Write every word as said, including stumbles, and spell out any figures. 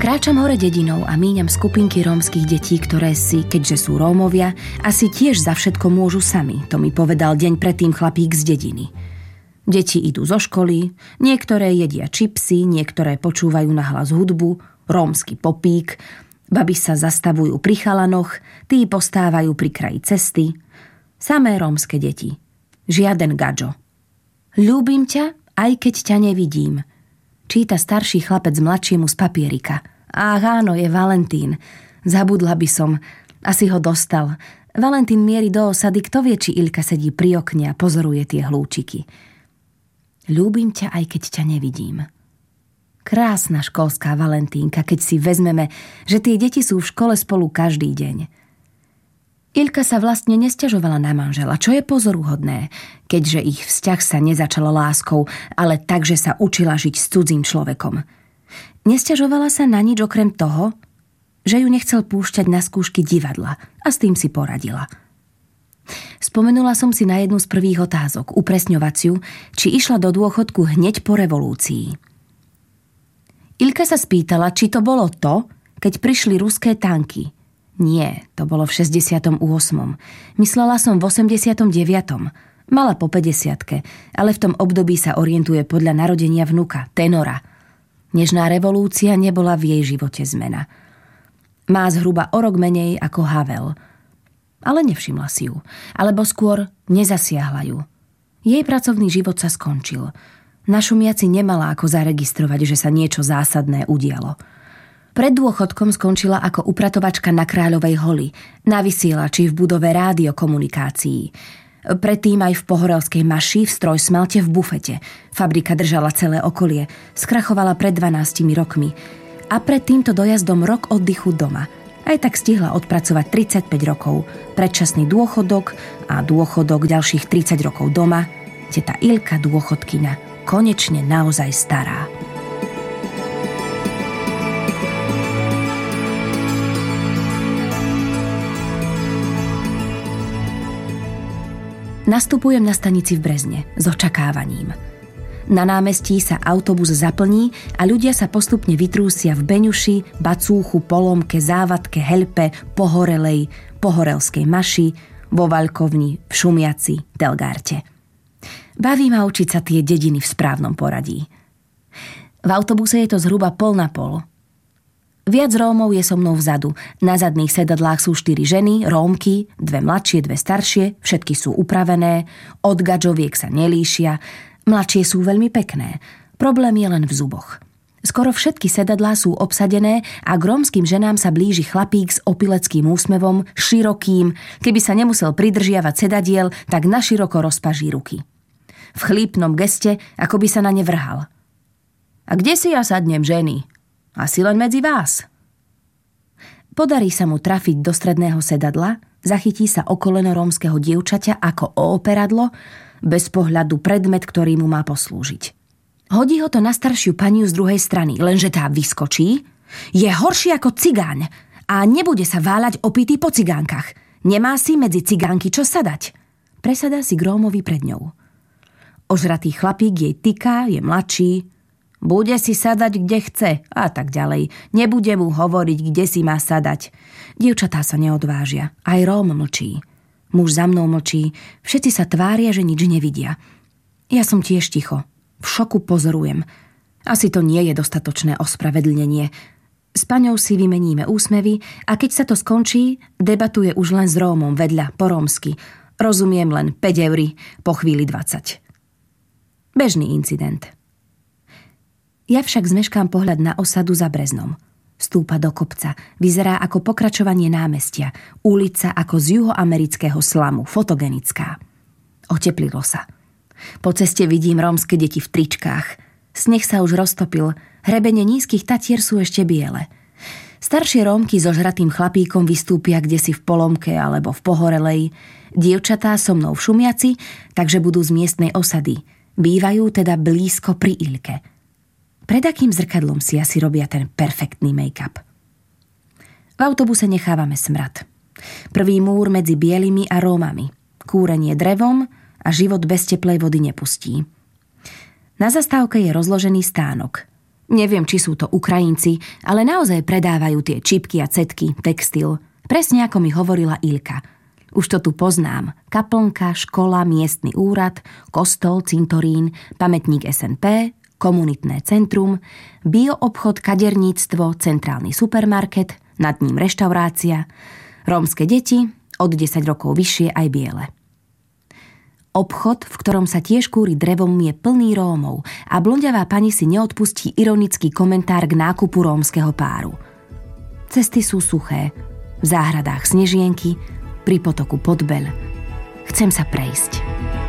Kráčam hore dedinou a míňam skupinky rómskych detí, ktoré si, keďže sú Rómovia, asi tiež za všetko môžu sami. To mi povedal deň predtým chlapík z dediny. Deti idú zo školy, niektoré jedia čipsy, niektoré počúvajú nahlas hudbu, rómsky popík, baby sa zastavujú pri chalanoch, tí postávajú pri kraji cesty. Samé rómske deti. Žiaden gadžo. Ľúbim ťa, aj keď ťa nevidím. Číta starší chlapec mladšiemu z papierika. Ach áno, je Valentín. Zabudla by som. Asi ho dostal. Valentín mieri do osady, kto vie, či Ilka sedí pri okne a pozoruje tie hlúčiky. Ľúbim ťa, aj keď ťa nevidím. Krásna školská Valentínka, keď si vezmeme, že tie deti sú v škole spolu každý deň. Ilka sa vlastne nesťažovala na manžela, čo je pozoruhodné, keďže ich vzťah sa nezačal láskou, ale tak, že sa učila žiť s cudzým človekom. Nesťažovala sa na nič okrem toho, že ju nechcel púšťať na skúšky divadla a s tým si poradila. Spomenula som si na jednu z prvých otázok, upresňovaciu, či išla do dôchodku hneď po revolúcii. Ilka sa spýtala, či to bolo to, keď prišli ruské tanky. Nie, to bolo v šesťdesiatom ôsmom. Myslela som v osemdesiatom deviatom. Mala po päťdesiatke, ale v tom období sa orientuje podľa narodenia vnuka, tenora. Nežná revolúcia nebola v jej živote zmena. Má zhruba o rok menej ako Havel. Ale nevšimla si ju. Alebo skôr nezasiahla ju. Jej pracovný život sa skončil. Na šumiaci nemala ako zaregistrovať, že sa niečo zásadné udialo. Pred dôchodkom skončila ako upratovačka na Kráľovej holi, na vysielači v budove rádiokomunikácií. Predtým aj v Pohorelskej maši, v strojsmelte, v bufete. Fabrika držala celé okolie. Skrachovala pred dvanástimi rokmi. A pred týmto dojazdom rok oddychu doma. Aj tak stihla odpracovať tridsaťpäť rokov. Predčasný dôchodok a dôchodok ďalších tridsať rokov doma. Teta Ilka dôchodkyňa. Konečne naozaj stará. Nastupujem na stanici v Brezne s očakávaním. Na námestí sa autobus zaplní a ľudia sa postupne vytrúsia v Beňuši, Bacúchu, Polomke, Závadke, Helpe, Pohorelej, Pohorelskej maši, vo Vaľkovni, v Šumiaci, Telgárte. Baví ma učiť sa tie dediny v správnom poradí. V autobuse je to zhruba pol na pol. Viac Rómov je so mnou vzadu. Na zadných sedadlách sú štyri ženy, Rómky, dve mladšie, dve staršie, všetky sú upravené, od gadžoviek sa nelíšia, mladšie sú veľmi pekné. Problém je len v zuboch. Skoro všetky sedadlá sú obsadené a k rómskym ženám sa blíži chlapík s opileckým úsmevom, širokým, keby sa nemusel pridržiavať sedadiel, tak naširoko rozpaží ruky. V chlípnom geste, ako by sa na ne vrhal. A kde si ja sadnem, ženy? Asi len medzi vás. Podarí sa mu trafiť do stredného sedadla, zachytí sa o koleno rómskeho dievčaťa ako o operadlo, bez pohľadu predmet, ktorý mu má poslúžiť. Hodí ho to na staršiu paniu z druhej strany, lenže tá vyskočí, je horší ako cigáň a nebude sa váľať opitý po cigánkach. Nemá si medzi cigánky čo sadať. Presadá si k Rómovi pred ňou. Ožratý chlapík jej tyká, je mladší, bude si sadať, kde chce a tak ďalej. Nebude mu hovoriť, kde si má sadať. Dievčatá sa neodvážia. Aj Róm mlčí. Muž za mnou mlčí. Všetci sa tvária, že nič nevidia. Ja som tiež ticho. V šoku pozorujem. Asi to nie je dostatočné ospravedlnenie. S paňou si vymeníme úsmevy a keď sa to skončí, debatuje už len s Rómom vedľa, po rómsky. Rozumiem len päť eur, po chvíli dvadsať. Bežný incident. Ja však zmeškám pohľad na osadu za Breznom. Stúpa do kopca, vyzerá ako pokračovanie námestia, ulica ako z juhoamerického slamu, fotogenická. Oteplilo sa. Po ceste vidím rómske deti v tričkách. Sneh sa už roztopil, hrebene nízkych tatier sú ešte biele. Staršie Rómky so žratým chlapíkom vystúpia kdesi v Polomke alebo v Pohorelej. Dievčatá so mnou v Šumiaci, takže budú z miestnej osady. Bývajú teda blízko pri Ilke. Pred akým zrkadlom si asi robia ten perfektný make-up? V autobuse nechávame smrad. Prvý múr medzi bielými a Rómami. Kúrenie drevom a život bez teplej vody nepustí. Na zastávke je rozložený stánok. Neviem, či sú to Ukrajinci, ale naozaj predávajú tie čipky a cetky, textil. Presne ako mi hovorila Ilka. Už to tu poznám. Kaplnka, škola, miestny úrad, kostol, cintorín, pamätník es en pé, komunitné centrum, bioobchod, kaderníctvo, centrálny supermarket, nad ním reštaurácia, rómske deti, od desať rokov vyššie aj biele. Obchod, v ktorom sa tiež kúri drevom, je plný Rómov a blondiavá pani si neodpustí ironický komentár k nákupu rómskeho páru. Cesty sú suché, v záhradách snežienky, pri potoku Podbeľ. Chcem sa prejsť.